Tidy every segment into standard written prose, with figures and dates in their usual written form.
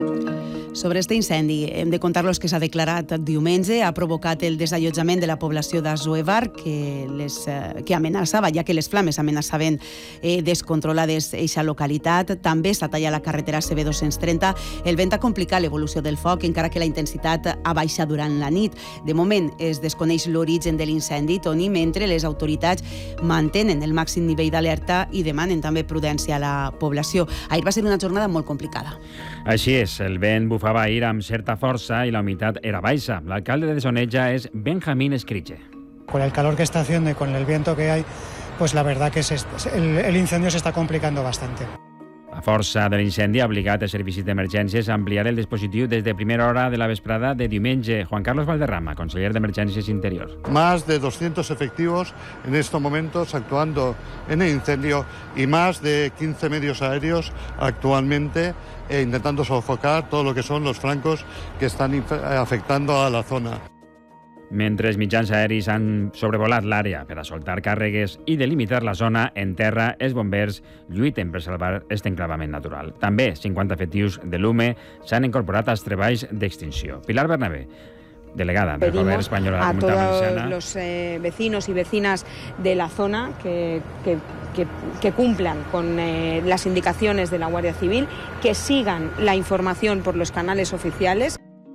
Sobre este incendi, hem de contar-los que s'ha declarat diumenge, ha provocat el desallotjament de la població d'Assuévar, que amenaçava, ja que les flames amenaçaven descontrolades eixa localitat. També s'ha tallat la carretera CB230. El vent ha complicat l'evolució del foc, encara que la intensitat ha baixat durant la nit. De moment es desconeix l'origen de l'incendi, Toni, mentre les autoritats mantenen el màxim nivell d'alerta i demanen també prudència a la població. Ahir va ser una jornada molt complicada. Així és, el vent bufava ahir amb certa força i la humitat era baixa. L'alcalde de Soneja és Benjamín Escriche. Con el calor que está haciendo y con el viento que hay, pues la verdad que el incendio se está complicando bastante. La força de l'incendi ha obligat els servicis d'emergències a ampliar el dispositiu des de primera hora de la vesprada de diumenge. Juan Carlos Valderrama, conseller de Emergencias Interior. Más de 200 efectivos en estos momentos actuando en el incendio y más de 15 medios aéreos actualmente intentando sofocar todo lo que son los flancos que están afectando a la zona. Mentre els mitjans aeris han sobrevolat l'àrea per a soltar càrregues i delimitar la zona, en terra els bombers lluiten per salvar aquest enclavament natural. També 50 efectius de l'UME s'han incorporat als treballs d'extinció. Pilar Bernabé, delegada del Gobierno español a la Comunitat Valenciana. A todos los vecinos y vecinas de la zona que cumplan con las indicaciones de la Guardia Civil, que sigan la información por los canales oficiales.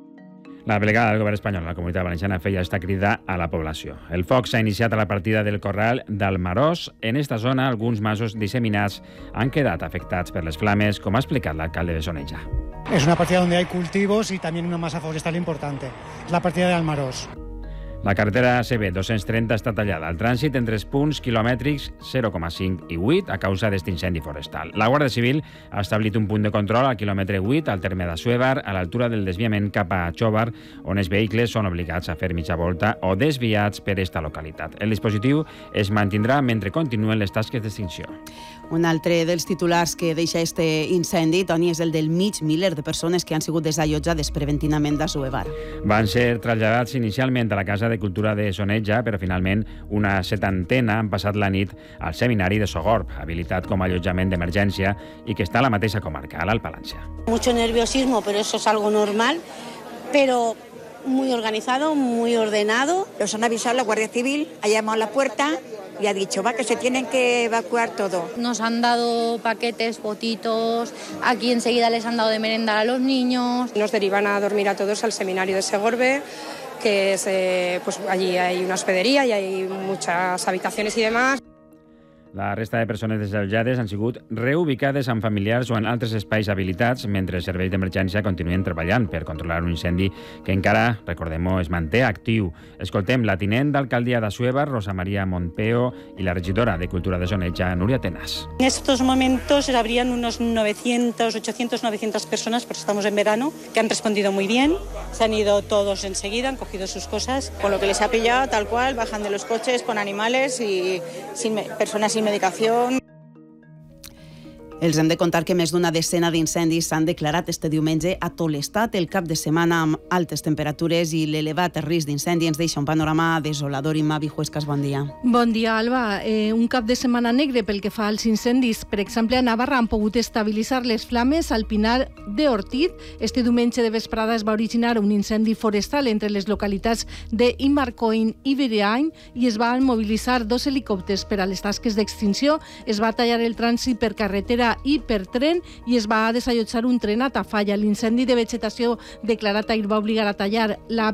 La delegada del Govern espanyol a la Comunitat Valenciana feia esta crida a la població. El foc s'ha iniciat a la partida del Corral d'Almarós. En esta zona, alguns masos disseminats han quedat afectats per les flames, com ha explicat l'alcalde de Soneja. Es una partida donde hay cultivos y también una masa forestal importante. Es la partida de Almarós. La carretera CB230 està tallada al trànsit en 3 punts quilomètrics 0,5 i 8 a causa d'aquest incendi forestal. La Guàrdia Civil ha establit un punt de control al quilòmetre 8 al terme d'Assuévar, a l'altura del desviament cap a Xóvar, on els vehicles són obligats a fer mitja volta o desviats per esta localitat. El dispositiu es mantindrà mentre continuen les tasques d'extinció. Un altre dels titulars que deixa este incendi, Toni, és el del mig miler de persones que han sigut desallotjades preventivament d'Assuévar. Van ser traslladats inicialment a la Casa de Cultura de Soneja, però finalment una setantena han passat la nit al Seminari de Sogorb, habilitat com a allotjament d'emergència i que està a la mateixa comarca, a l'Alt Palància. Mucho nerviosismo, pero eso es algo normal, pero muy organizado, muy ordenado. Los han avisado la Guardia Civil, ha llamado a la puerta y ha dicho, que se tienen que evacuar todo. Nos han dado paquetes, botitos, aquí enseguida les han dado de merendar a los niños. Nos derivan a dormir a todos al seminario de Segorbe, que es, pues allí hay una hospedería y hay muchas habitaciones y demás. La resta de persones desallotjades han sigut reubicades amb familiars o en altres espais habilitats mentre els serveis d'emergència continuen treballant per controlar un incendi que encara, recordem-ho, es manté actiu. Escoltem la tinent d'alcaldia d'Assuévar, Rosa María Montpeo, y la regidora de Cultura de Soneja, Núria Tenas. En estos momentos habrían unos 800, 900 personas, porque estamos en verano, que han respondido muy bien. Se han ido todos enseguida, han cogido sus cosas. Con lo que les ha pillado, tal cual, bajan de los coches con animales y personas sin medicación. Els hem de contar que més d'una decena d'incendis s'han declarat este diumenge a tot l'estat. El cap de setmana amb altes temperatures i l'elevat risc d'incendi ens deixa un panorama desolador. Imma Vijuescas, bon dia. Bon dia, Alba. Un cap de setmana negre pel que fa als incendis. Per exemple, a Navarra han pogut estabilitzar les flames al Pinar de Ortiz. Este diumenge de vesprada es va originar un incendi forestal entre les localitats de Imarcoin i Bireany i es van mobilitzar 2 helicòpters per a les tasques d'extinció. Es va tallar el trànsit per carretera i per tren i es va desallotjar un tren a Tafalla. L'incendi de vegetació declarat ahir va obligar a tallar la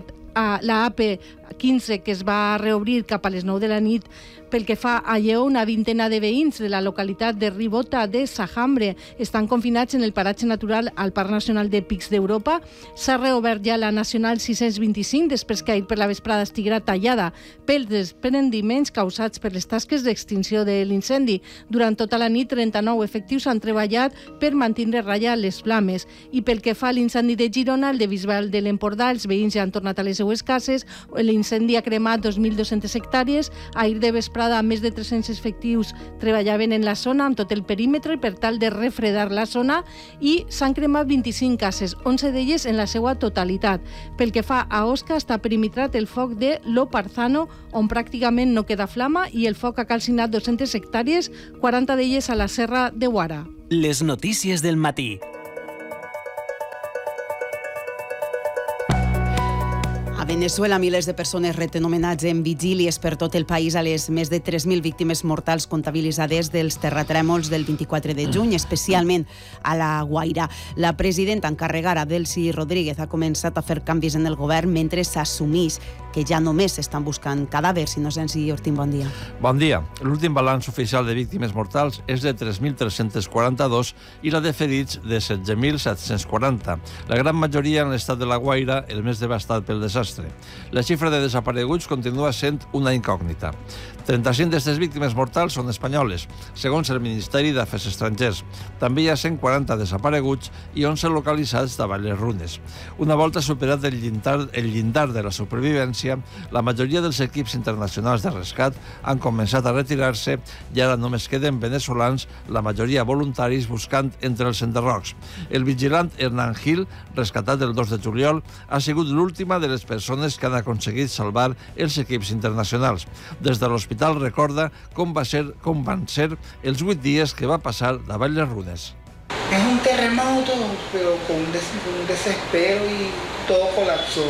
AP15 que es va reobrir cap a les 9 de la nit. Pel que fa a Lleó, una vintena de veïns de la localitat de Ribota de Sajambre estan confinats en el paratge natural al Parc Nacional de Pics d'Europa. S'ha reobert ja la Nacional 625 després que ahir per la vesprada estiguera tallada pels desprendiments causats per les tasques d'extinció de l'incendi. Durant tota la nit, 39 efectius han treballat per mantenir ratlla les flames. I pel que fa a l'incendi de Girona, el de Bisbal de l'Empordà, els veïns ja han tornat a les seues cases. L'incendi ha cremat 2.200 hectàrees. Ahir de vesprada més de 300 efectius treballaven en la zona amb tot el perímetre per tal de refredar la zona i s'han cremat 25 cases, 11 d'elles en la seva totalitat. Pel que fa a Osca, està perimetrat el foc de Lo Parzano, on pràcticament no queda flama i el foc ha calcinat 200 hectàrees, 40 d'elles a la Serra de Guara. Les notícies del matí. A Venezuela, milers de persones reten homenatge en vigílies per tot el país a les més de 3.000 víctimes mortals comptabilitzades dels terratrèmols del 24 de juny, especialment a La Guaira. La presidenta encarregada, Delcy Rodríguez, ha començat a fer canvis en el govern mentre s'assumís que ja només s'estan buscant cadàvers. Innocenci Ortín, bon dia. Bon dia. L'últim balanç oficial de víctimes mortals és de 3.342 i la de ferits de 16.740. La gran majoria en l'estat de La Guaira, el més devastat pel desastre. La xifra de desapareguts continua sent una incògnita. 35 d'aquestes víctimes mortals són espanyoles, segons el Ministeri d'Afers Estrangers. També hi ha 140 desapareguts i 11 localitzats davant les runes. Una volta superat el llindar de la supervivència, la majoria dels equips internacionals de rescat han començat a retirar-se i ara només queden venezolans, la majoria voluntaris, buscant entre els enderrocs. El vigilant Hernán Gil, rescatat el 2 de juliol, ha sigut l'última de les persones que han aconseguit salvar els equips internacionals. Des de l'hospital recorda com van ser els 8 dies que va passar davant les runes. Es un terremoto, pero con un desespero y todo colapsó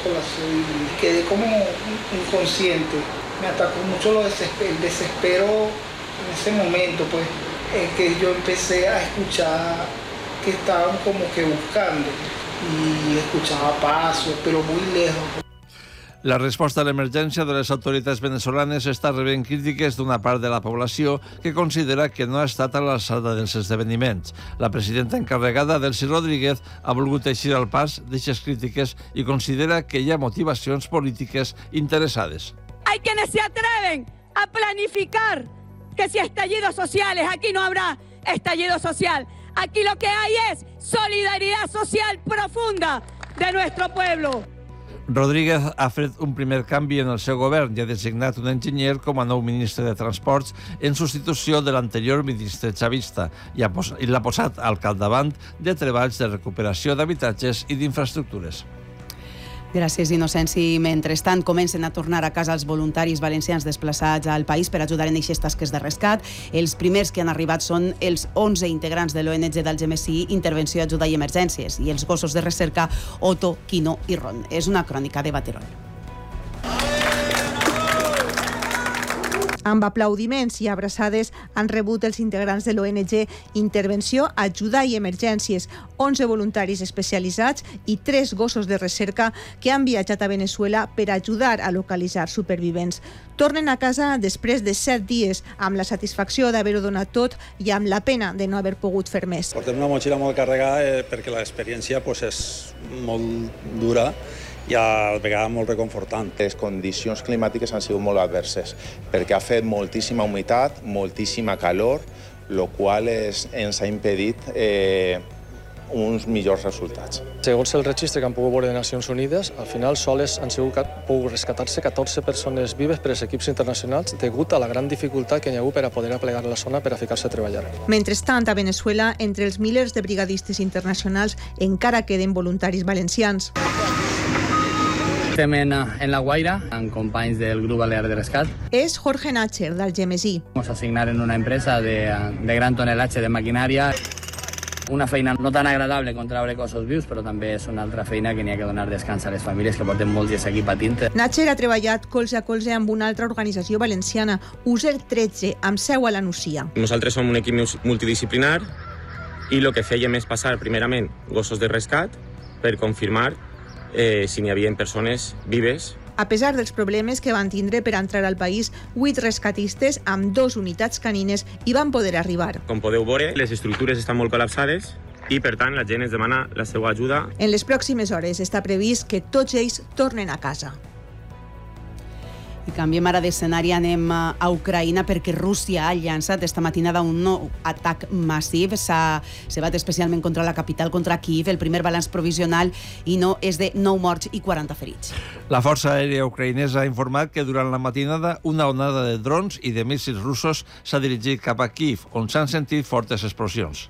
y quedé como inconsciente. Me atacó mucho el desespero en ese momento, pues, que yo empecé a escuchar que estaban como que buscando y escuchaba pasos, pero muy lejos. La resposta a l'emergència de les autoritats venezolanes està rebent crítiques d'una part de la població que considera que no ha estat a l'alçada dels esdeveniments. La presidenta encarregada, Delcy Rodríguez, ha volgut eixir al pas d'aquestes crítiques i considera que hi ha motivacions polítiques interessades. Hay quienes se atreven a planificar que si estallidos sociales, aquí no habrá estallido social. Aquí lo que hay es solidaridad social profunda de nuestro pueblo. Rodríguez ha fet un primer canvi en el seu govern i ha designat un enginyer com a nou ministre de Transports en substitució de l'anterior ministre xavista i l'ha posat al capdavant de treballs de recuperació d'habitatges i d'infraestructures. Gràcies, Innocenci. Mentrestant, comencen a tornar a casa els voluntaris valencians desplaçats al país per ajudar en aquestes tasques de rescat. Els primers que han arribat són els 11 integrants de l'ONG d'Algemesí, Intervenció, Ajuda i Emergències, i els gossos de recerca Otto, Quino i Ron. És una crònica de Baterol. Amb aplaudiments i abraçades han rebut els integrants de l'ONG Intervenció, Ajuda i Emergències, 11 voluntaris especialitzats i 3 gossos de recerca que han viatjat a Venezuela per ajudar a localitzar supervivents. Tornen a casa després de 7 dies, amb la satisfacció d'haver-ho donat tot i amb la pena de no haver pogut fer més. Portem una motxilla molt carregada perquè l'experiència és molt dura i a la vegada molt reconfortant. Les condicions climàtiques han sigut molt adverses perquè ha fet moltíssima humitat, moltíssima calor, el qual ens ha impedit uns millors resultats. Segons el registre que han pogut veure de Nacions Unides, al final soles han pogut rescatar-se 14 persones vives per als equips internacionals degut a la gran dificultat que hi ha hagut per a poder aplegar la zona per a ficar-se a treballar. Mentrestant, a Venezuela, entre els milers de brigadistes internacionals encara queden voluntaris valencians. Estem en La Guaira, amb companys del Grup Balear de Rescat. És Jorge Nacher, d'Algemesí. Vamos a asignar en una empresa de gran tonelaje de maquinària. Una feina no tan agradable com treure cossos vius, però també és una altra feina que n'hi ha que donar descans a les famílies que porten molts dies aquí patint. Nacher ha treballat colze a colze amb una altra organització valenciana, User 13, amb seu a la Nucia. Nosaltres som un equip multidisciplinar i el que fèiem és passar primerament gossos de rescat per confirmar si n'hi havia persones vives. A pesar dels problemes que van tindre per entrar al país, 8 rescatistes amb 2 unitats canines hi van poder arribar. Com podeu veure, les estructures estan molt col·lapsades i, per tant, la gent es demana la seva ajuda. En les pròximes hores està previst que tots ells tornen a casa. I canviem ara d'escenari, anem a Ucraïna perquè Rússia ha llançat esta matinada un nou atac massiu. S'ha bat especialment contra la capital, contra Kyiv. El primer balanç provisional i no és de 9 morts i 40 ferits. La Força Aèria Ucraïnesa ha informat que durant la matinada una onada de drons i de míssils russos s'ha dirigit cap a Kyiv, on s'han sentit fortes explosions.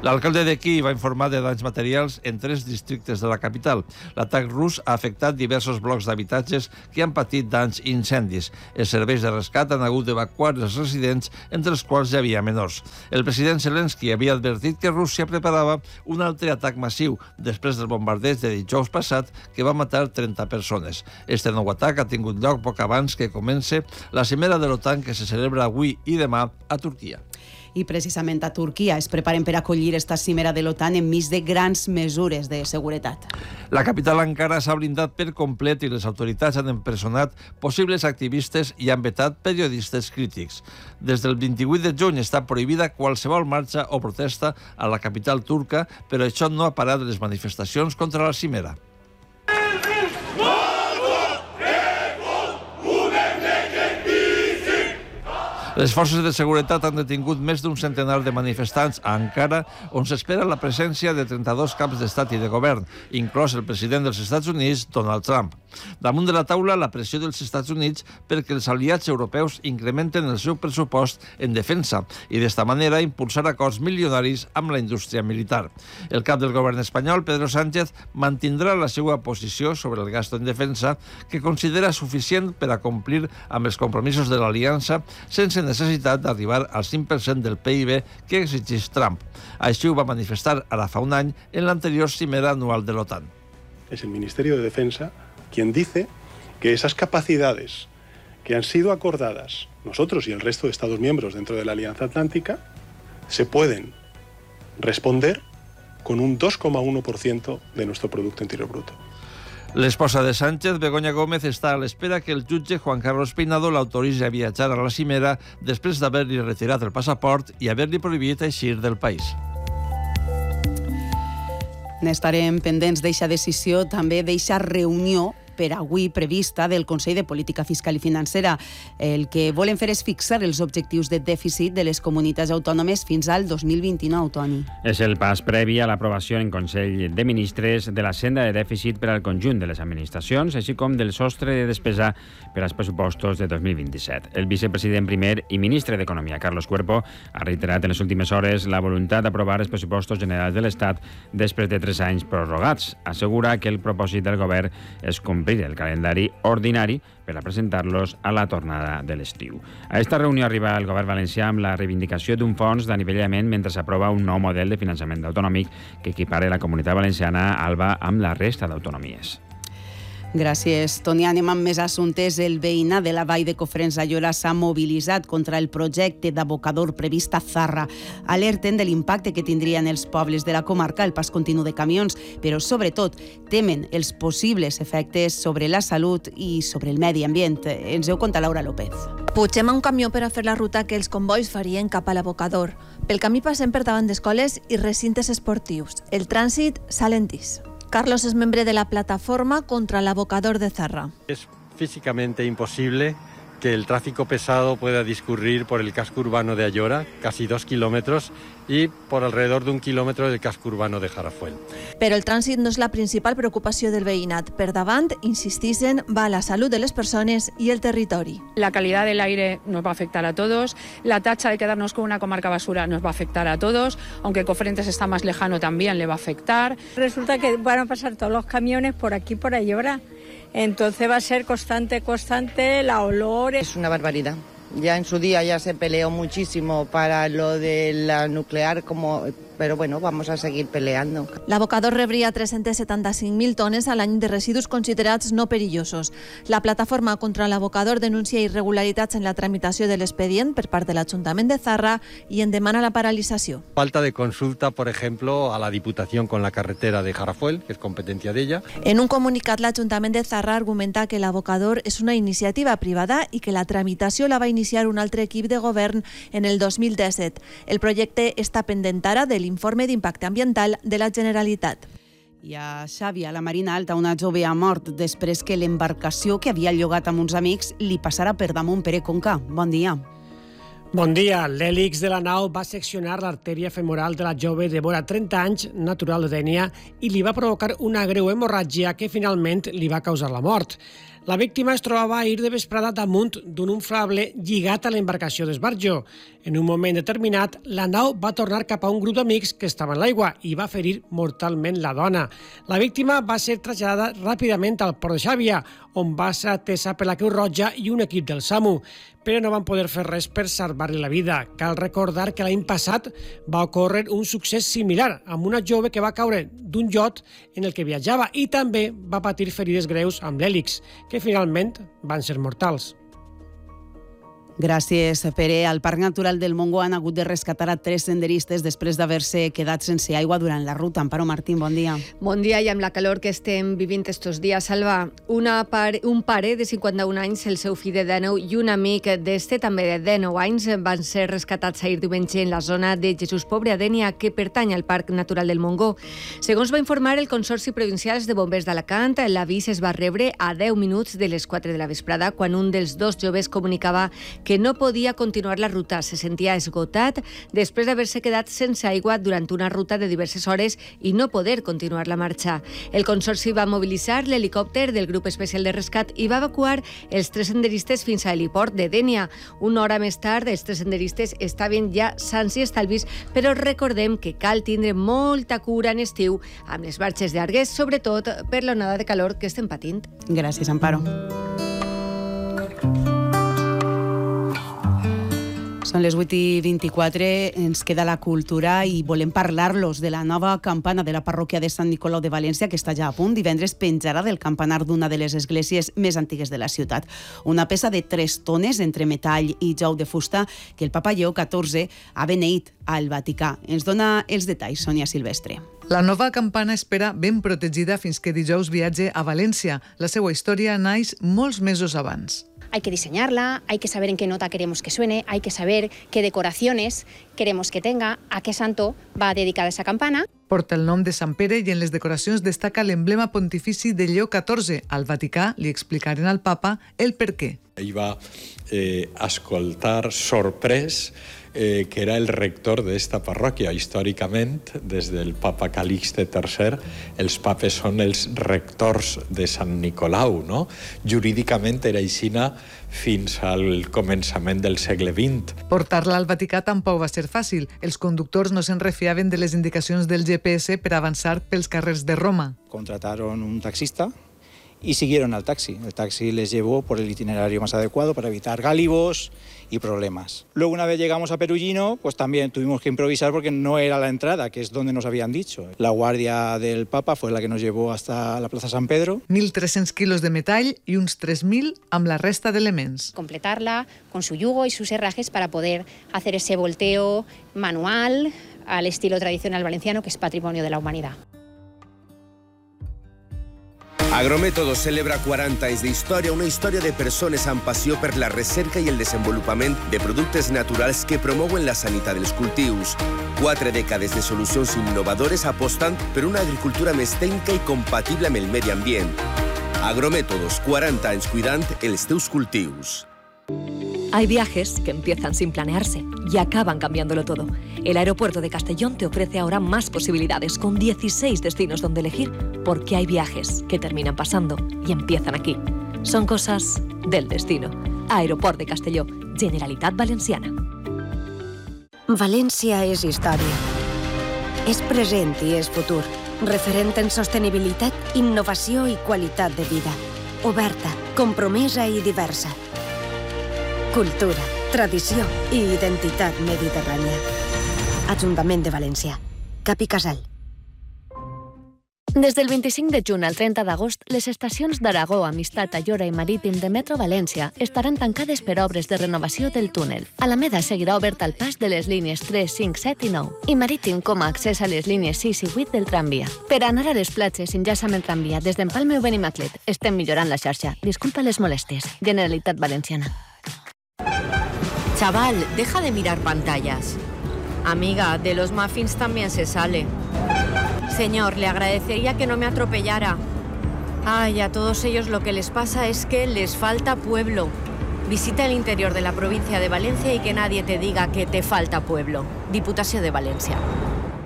L'alcalde de Kíev va informar de danys materials en 3 districtes de la capital. L'atac rus ha afectat diversos blocs d'habitatges que han patit danys i incendis. Els serveis de rescat han hagut d'evacuar els residents, entre els quals hi havia menors. El president Zelensky havia advertit que Rússia preparava un altre atac massiu després del bombardeig de dijous passat que va matar 30 persones. Este nou atac ha tingut lloc poc abans que comence la cimera de l'OTAN que se celebra avui i demà a Turquia. I precisament a Turquia es preparen per acollir esta cimera de l'OTAN enmig de grans mesures de seguretat. La capital Ankara s'ha blindat per complet i les autoritats han empresonat possibles activistes i han vetat periodistes crítics. Des del 28 de juny està prohibida qualsevol marxa o protesta a la capital turca, però això no ha parat les manifestacions contra la cimera. Les forces de seguretat han detingut més d'un centenar de manifestants a Ankara, on s'espera la presència de 32 caps d'estat i de govern, inclòs el president dels Estats Units, Donald Trump. Damunt de la taula, la pressió dels Estats Units perquè els aliats europeus incrementen el seu pressupost en defensa i d'esta manera impulsar acords milionaris amb la indústria militar. El cap del govern espanyol, Pedro Sánchez, mantindrà la seva posició sobre el gasto en defensa, que considera suficient per a complir amb els compromisos de l'aliança sense necessitat d'arribar al 5% del PIB que exigeix Trump. Així ho va manifestar ara fa un any en l'anterior cimera anual de l'OTAN. Es el Ministerio de Defensa quien dice que esas capacidades que han sido acordadas nosotros y el resto de Estados miembros dentro de la Alianza Atlántica se pueden responder con un 2,1% de nuestro Producto Interior Bruto. L'esposa de Sánchez, Begoña Gómez, està a l'espera que el jutge Juan Carlos Peinado l'autoritzi a viatjar a la cimera després d'haver-li retirat el passaport i haver-li prohibit eixir del país. N'estarem pendents d'eixa decisió, també d'eixa reunió per avui prevista del Consell de Política Fiscal i Financera. El que volen fer és fixar els objectius de dèficit de les comunitats autònomes fins al 2029, Toni. És el pas previ a l'aprovació en Consell de Ministres de la senda de dèficit per al conjunt de les administracions, així com del sostre de despesa per als pressupostos de 2027. El vicepresident primer i ministre d'Economia, Carlos Cuerpo, ha reiterat en les últimes hores la voluntat d'aprovar els pressupostos generals de l'Estat després de 3 anys prorrogats. Assegura que el propòsit del govern és complir el calendari ordinari per a presentar-los a la tornada de l'estiu. A esta reunió arriba el govern valencià amb la reivindicació d'un fons d'anivellament mentre s'aprova un nou model de finançament autonòmic que equipare la Comunitat Valenciana ALBA amb la resta d'autonomies. Gràcies, Toni. Anem amb més assumptes. El veïnat de la Vall de Cofrents a Llora s'ha mobilitzat contra el projecte d'abocador previst a Zarra. Alerten de l'impacte que tindrien els pobles de la comarca el pas continu de camions, però sobretot temen els possibles efectes sobre la salut i sobre el medi ambient. Ens ho conta Laura López. Pugem a un camió per a fer la ruta que els convois farien cap a l'abocador. Pel camí passem per davant d'escoles i recintes esportius. El trànsit s'alentís. Carlos es membre de la plataforma contra el abocador de Zarra. Es físicamente imposible que el tráfico pesado pueda discurrir por el casco urbano de Ayora, casi 2 kilómetros, y por alrededor de 1 kilómetro del casco urbano de Jarafuel. Però el trànsit no és la principal preocupació del veïnat. Per davant, insistixen, va la salut de les persones i el territori. La calidad del aire nos va a afectar a todos, la tacha de quedarnos con una comarca basura nos va a afectar a todos, aunque Cofrentes está más lejano también le va a afectar. Resulta que van a pasar todos los camiones por aquí, por Ayora. Entonces va a ser constante la olor. Es una barbaridad. Ya en su día ya se peleó muchísimo para lo de la nuclear, pero bueno, vamos a seguir peleando. L'abocador rebria 375.000 tones a l'any de residus considerats no perillosos. La plataforma contra l'abocador denuncia irregularitats en la tramitació de l'expedient per part de l'Ajuntament de Zarra i en demana la paralització. Falta de consulta, por ejemplo, a la Diputación con la carretera de Jarafuel, que es competencia de ella. En un comunicat, l'Ajuntament de Zarra argumenta que l'abocador és una iniciativa privada i que la tramitació la va iniciar un altre equip de govern en el 2017. El projecte està pendent ara de l'informe d'impacte ambiental de la Generalitat. I a Xàbia, a la Marina Alta, una jove ha mort després que l'embarcació que havia llogat amb uns amics li passara per damunt. Pere Conca, bon dia. Bon dia. L'hèlix de la nau va seccionar l'artèria femoral de la jove de vora 30 anys, natural de Dénia, i li va provocar una greu hemorràgia que finalment li va causar la mort. La víctima es trobava ahir de vesprada damunt d'un inflable lligat a l'embarcació d'esbarjo. En un moment determinat, la nau va tornar cap a un grup d'amics que estaven a l'aigua i va ferir mortalment la dona. La víctima va ser traslladada ràpidament al port de Xàbia, on va ser atesa per la Creu Roja i un equip del SAMU, però no van poder fer res per salvar-li la vida. Cal recordar que l'any passat va ocórrer un succés similar amb una jove que va caure d'un iot en el que viatjava i també va patir ferides greus amb l'hèlix, que finalment van ser mortals. Gràcies, Pere. Al Parc Natural del Montgó han hagut de rescatar a 3 senderistes després d'haver-se quedat sense aigua durant la ruta. Amparo Martín, bon dia. Bon dia, i amb la calor que estem vivint estos dies, Salva. Un pare de 51 anys, el seu fill de 19 i un amic d'este, també de 19 anys, van ser rescatats ahir diumenge en la zona de Jesús Pobre, a Dénia, que pertany al Parc Natural del Montgó. Segons va informar el Consorci Provincial de Bombers d'Alacant, l'avís es va rebre a 10 minuts de les 4 de la vesprada, quan un dels dos joves comunicava que no podia continuar la ruta. Se sentia esgotat després d'haver-se quedat sense aigua durant una ruta de diverses hores i no poder continuar la marxa. El Consorci va mobilitzar l'helicòpter del Grup Especial de Rescat i va evacuar els 3 senderistes fins a l'heliport de Dénia. Una hora més tard, els 3 senderistes estaven ja sans i estalvis, però recordem que cal tindre molta cura en estiu amb les marxes llargues, sobretot per l'onada de calor que estem patint. Gràcies, Amparo. Són les 8:24, ens queda la cultura i volem parlar-los de la nova campana de la parròquia de Sant Nicolau de València, que està ja a punt. Divendres penjarà del campanar d'una de les esglésies més antigues de la ciutat. Una peça de 3 tones entre metall i jou de fusta que el papa Lleó XIV ha beneït al Vaticà. Ens dona els detalls Sònia Silvestre. La nova campana espera ben protegida fins que dijous viatge a València. La seva història naix molts mesos abans. Hay que diseñarla, hay que saber en qué nota queremos que suene, hay que saber qué decoraciones queremos que tenga, a qué santo va dedicada esa campana. Porta el nom de Sant Pere i en les decoracions destaca l'emblema pontifici de Lleó XIV. Al Vaticà li explicaren al papa el per què. Ell va escoltar sorprès que era el rector d'esta parròquia. Històricament, des del papa Calixte III, els papes són els rectors de Sant Nicolau, no? Jurídicament era aixina fins al començament del segle XX. Portar-la al Vaticà tampoc va ser fàcil. Els conductors no se'n refiaven de les indicacions del GPS per avançar pels carrers de Roma. Contrataron un taxista y siguieron al taxi. El taxi les llevó por el itinerario más adecuado para evitar gálibos y problemas. Luego, una vez llegamos a Perugino, pues también tuvimos que improvisar porque no era la entrada, que es donde nos habían dicho. La guardia del Papa fue la que nos llevó hasta la Plaza San Pedro. 1.300 quilos de metall y uns 3.000 amb la resta d'elements. Completarla con su yugo y sus herrajes para poder hacer ese volteo manual al estilo tradicional valenciano, que es patrimonio de la humanidad. Agrométodos celebra 40 anys d'història, una història de persones amb passió per la recerca i el desenvolupament de productes naturals que promouen la sanitat dels cultius. 4 dècades de solucions innovadores apostant per una agricultura més tècnica i compatible amb el medi ambient. Agrométodos, 40 anys cuidant els teus cultius. Hay viajes que empiezan sin planearse y acaban cambiándolo todo. El aeropuerto de Castellón te ofrece ahora más posibilidades, con 16 destinos donde elegir, porque hay viajes que terminan pasando y empiezan aquí. Son cosas del destino. Aeroport de Castelló, Generalitat Valenciana. València és història. És present i és futur. Referent en sostenibilitat, innovació i qualitat de vida. Oberta, compromesa i diversa. Cultura, tradició i identitat mediterrània. Ajuntament de València. Cap i Casal. Des del 25 de juny al 30 d'agost, les estacions d'Aragó, Amistat, Ayora i Marítim de Metro València estaran tancades per obres de renovació del túnel. Alameda seguirà obert al pas de les línies 3, 5, 7 i 9, i Marítim com a accés a les línies 6 i 8 del tramvia. Per anar a les platges, enllaça amb el tramvia des d'Empalme o Benimaclet. Estem millorant la xarxa. Disculpa les molèsties. Generalitat Valenciana. Chaval, deja de mirar pantallas. Amiga, de los muffins también se sale. Señor, le agradecería que no me atropellara. Ay, a todos ellos lo que les pasa es que les falta pueblo. Visita el interior de la provincia de Valencia y que nadie te diga que te falta pueblo. Diputació de València.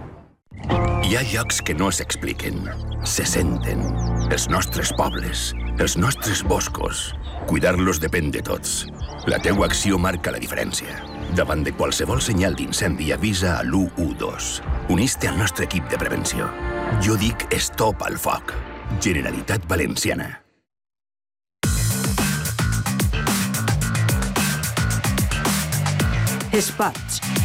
Hi ha llocs que no s'expliquen, se senten. Els nostres pobles, Els nostres boscos, cuidar-los depèn de tots. La teua acció marca la diferència. Davant de qualsevol senyal d'incendi, avisa a l'112. Unís-te al nostre equip de prevenció. Jo dic stop al foc. Generalitat Valenciana. Esports.